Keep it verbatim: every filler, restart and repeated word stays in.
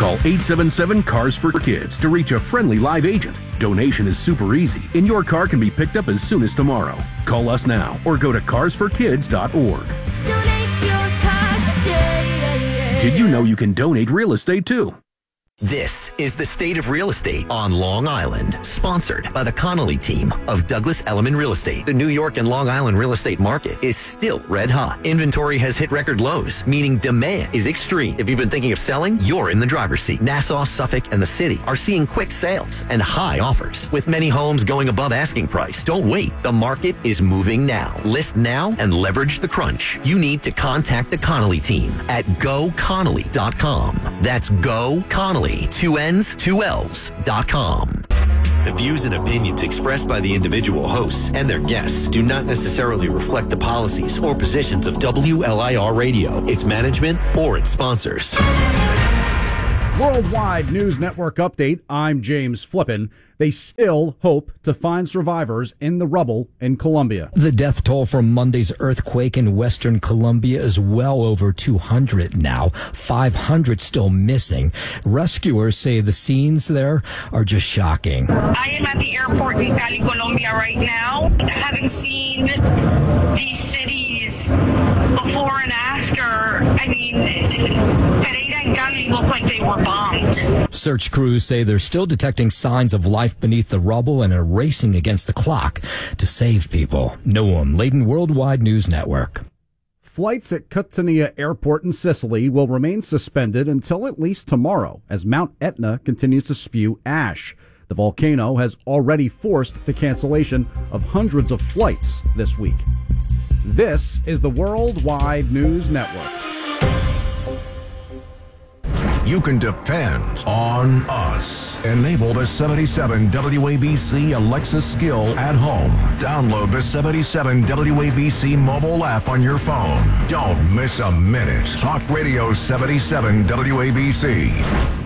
Call eight seven seven, C A R S for Kids to reach a friendly live agent. Donation is super easy, and your car can be picked up as soon as tomorrow. Call us now or go to cars for kids dot org. Donate your car today. Did you know you can donate real estate too? This is the State of Real Estate on Long Island, sponsored by the Connolly team of Douglas Elliman Real Estate. The New York and Long Island real estate market is still red hot. Inventory has hit record lows, meaning demand is extreme. If you've been thinking of selling, you're in the driver's seat. Nassau, Suffolk, and the city are seeing quick sales and high offers, with many homes going above asking price. Don't wait. The market is moving now. List now and leverage the crunch. You need to contact the Connolly team at go connolly dot com. That's Go Connolly. Two N's, two L's dot com. The views and opinions expressed by the individual hosts and their guests do not necessarily reflect the policies or positions of W L I R Radio, its management, or its sponsors. Worldwide News Network update. I'm James Flippin. They still hope to find survivors in the rubble in Colombia. The death toll from Monday's earthquake in western Colombia is well over two hundred now. five hundred still missing. Rescuers say the scenes there are just shocking. I am at the airport in Cali, Colombia right now. Having seen these cities before and after, I mean, Pereira and Cali look like they were bombed. Search crews say they're still detecting signs of life beneath the rubble and are racing against the clock to save people. Noam Layden, Worldwide News Network. Flights at Catania Airport in Sicily will remain suspended until at least tomorrow as Mount Etna continues to spew ash. The volcano has already forced the cancellation of hundreds of flights this week. This is the Worldwide News Network. You can depend on us. Enable the seventy-seven W A B C Alexa skill at home. Download the seventy-seven W A B C mobile app on your phone. Don't miss a minute. Talk Radio seventy-seven W A B C.